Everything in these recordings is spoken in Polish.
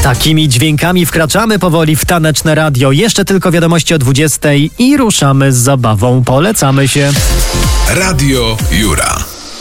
Takimi dźwiękami wkraczamy powoli w taneczne radio. Jeszcze tylko wiadomości o 20 i ruszamy z zabawą. Polecamy się. Radio Jura.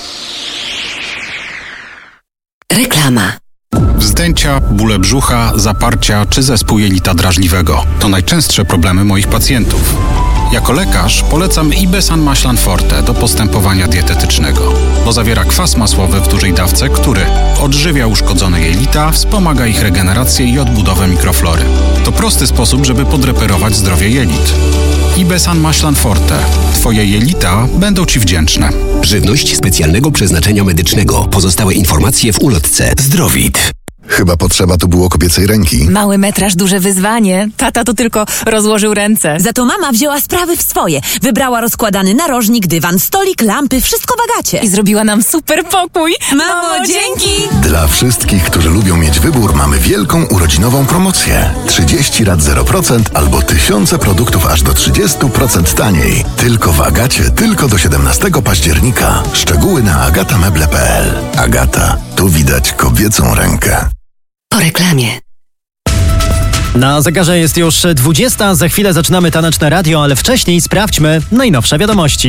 Reklama. Wzdęcia, bóle brzucha, zaparcia czy zespół jelita drażliwego to najczęstsze problemy moich pacjentów. Jako lekarz polecam Ibesan Maślan Forte do postępowania dietetycznego, bo zawiera kwas masłowy w dużej dawce, który odżywia uszkodzone jelita, wspomaga ich regenerację i odbudowę mikroflory. To prosty sposób, żeby podreperować zdrowie jelit. Ibesan Maślan Forte. Twoje jelita będą Ci wdzięczne. Żywność specjalnego przeznaczenia medycznego. Pozostałe informacje w ulotce. Zdrowit. Chyba potrzeba tu było kobiecej ręki. Mały metraż, duże wyzwanie. Tata to tylko rozłożył ręce. Za to mama wzięła sprawy w swoje. Wybrała rozkładany narożnik, dywan, stolik, lampy, wszystko w Agacie. I zrobiła nam super pokój. Mamo, dzięki! Dla wszystkich, którzy lubią mieć wybór, mamy wielką urodzinową promocję. 30 rat 0% albo tysiące produktów aż do 30% taniej. Tylko w Agacie, tylko do 17 października. Szczegóły na agatameble.pl. Agata, tu widać kobiecą rękę. Po reklamie. Na zegarze jest już 20. Za chwilę zaczynamy taneczne radio, ale wcześniej sprawdźmy najnowsze wiadomości.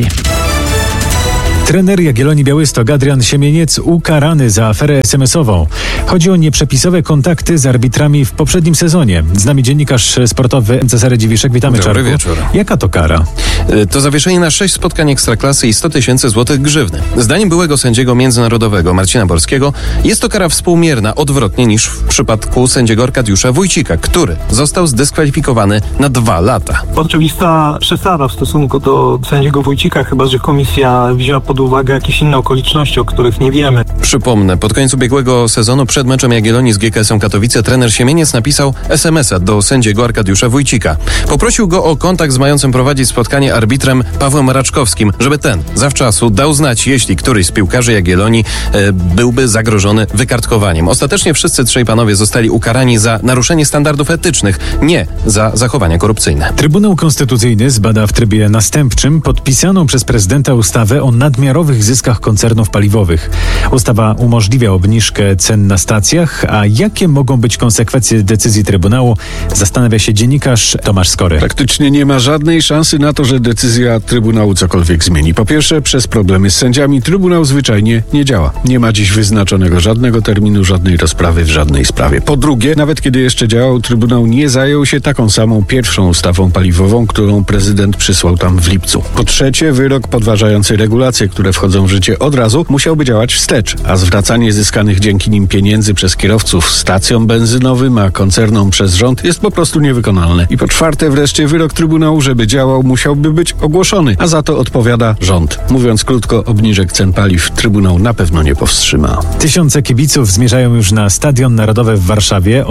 Trener Jagiellonii Białystok Adrian Siemieniec ukarany za aferę SMS-ową. Chodzi o nieprzepisowe kontakty z arbitrami w poprzednim sezonie. Z nami dziennikarz sportowy Cezary Dziwiszek. Witamy, Czarku. Dobry wieczór. Jaka to kara? To zawieszenie na 6 spotkań Ekstraklasy i 100 000 złotych grzywny. Zdaniem byłego sędziego międzynarodowego Marcina Borskiego jest to kara współmierna, odwrotnie niż w przypadku sędziego Arkadiusza Wójcika, który został zdyskwalifikowany na 2 lata. Oczywista przesada w stosunku do sędziego Wójcika, chyba że komisja wzięła pod uwagę jakieś inne okoliczności, o których nie wiemy. Przypomnę, pod koniec ubiegłego sezonu przed meczem Jagiellonii z GKS-em Katowice trener Siemieniec napisał SMS-a do sędziego Arkadiusza Wójcika. Poprosił go o kontakt z mającym prowadzić spotkanie arbitrem Pawłem Raczkowskim, żeby ten zawczasu dał znać, jeśli któryś z piłkarzy Jagiellonii byłby zagrożony wykartkowaniem. Ostatecznie wszyscy trzej panowie zostali ukarani za naruszenie standardów etycznych, nie za zachowania korupcyjne. Trybunał Konstytucyjny zbada w trybie następczym podpisaną przez prezydenta ustawę o nadmiarowych zyskach koncernów paliwowych. Ustawa umożliwia obniżkę cen na stacjach, a jakie mogą być konsekwencje decyzji Trybunału, zastanawia się dziennikarz Tomasz Skory. Praktycznie nie ma żadnej szansy na to, że decyzja Trybunału cokolwiek zmieni. Po pierwsze, przez problemy z sędziami Trybunał zwyczajnie nie działa. Nie ma dziś wyznaczonego żadnego terminu, żadnej rozprawy w żadnej sprawie. Po drugie, nawet kiedy jeszcze działał, Trybunał nie zajął się taką samą pierwszą ustawą paliwową, którą prezydent przysłał tam w lipcu. Po trzecie, wyrok podważający regulacje, które wchodzą w życie od razu, musiałby działać wstecz, a zwracanie zyskanych dzięki nim pieniędzy przez kierowców stacjom benzynowym, a koncernom przez rząd jest po prostu niewykonalne. I po czwarte wreszcie wyrok Trybunału, żeby działał, musiałby być ogłoszony, a za to odpowiada rząd. Mówiąc krótko, obniżek cen paliw Trybunał na pewno nie powstrzyma. Tysiące kibiców zmierzają już na Stadion Narodowy w Warszawie. O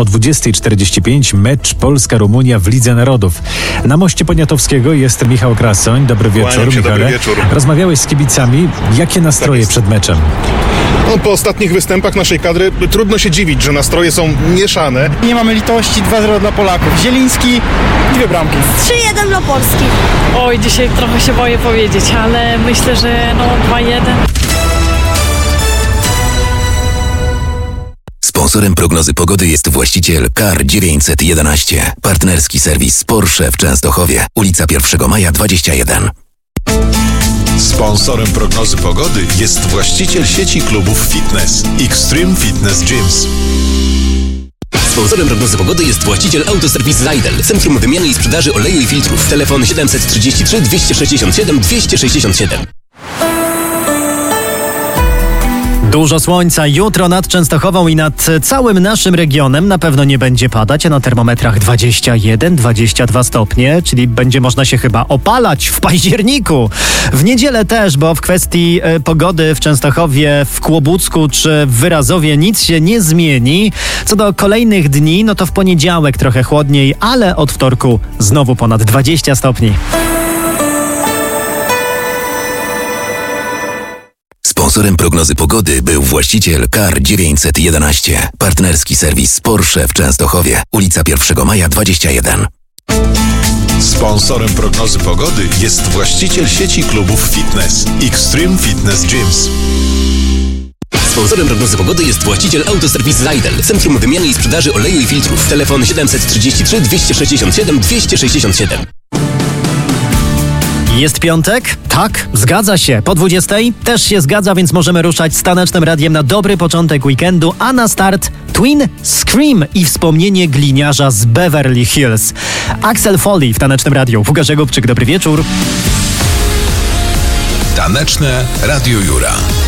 20:45 mecz Polska-Rumunia w Lidze Narodów. Na moście Poniatowskiego jest Michał Krasoń. Dobry wieczór, Michale. Dobry wieczór. Rozmawiałeś z kibicami. Jakie nastroje przed meczem? No, po ostatnich występach naszej kadry trudno się dziwić, że nastroje są mieszane. Nie mamy litości, 2-0 dla Polaków. Zieliński, 2 bramki. 3-1 dla Polski. Oj, dzisiaj trochę się boję powiedzieć, ale myślę, że 2-1. Sponsorem prognozy pogody jest właściciel Kar 911. Partnerski serwis Porsche w Częstochowie. Ulica 1 Maja 21. Sponsorem prognozy pogody jest właściciel sieci klubów fitness Extreme Fitness Gyms. Sponsorem prognozy pogody jest właściciel Autoserwis Zajdel. Centrum wymiany i sprzedaży oleju i filtrów. Telefon 733 267 267. Dużo słońca jutro nad Częstochową i nad całym naszym regionem. Na pewno nie będzie padać, a na termometrach 21-22 stopnie, czyli będzie można się chyba opalać w październiku. W niedzielę też, bo w kwestii pogody w Częstochowie, w Kłobucku czy w Wyrazowie nic się nie zmieni. Co do kolejnych dni, no to w poniedziałek trochę chłodniej, ale od wtorku znowu ponad 20 stopni. Sponsorem prognozy pogody był właściciel Kar 911. Partnerski serwis Porsche w Częstochowie. Ulica 1 Maja 21. Sponsorem prognozy pogody jest właściciel sieci klubów fitness Extreme Fitness Gyms. Sponsorem prognozy pogody jest właściciel Autoserwis Zajdel, Centrum Wymiany i Sprzedaży Oleju i Filtrów. Telefon 733 267 267. Jest piątek? Tak, zgadza się. Po 20 też się zgadza, więc możemy ruszać z Tanecznym Radiem na dobry początek weekendu, a na start Twin Scream i wspomnienie gliniarza z Beverly Hills. Axel Foley w Tanecznym Radiu. Łukasz Jakubczyk, dobry wieczór. Taneczne Radio Jura.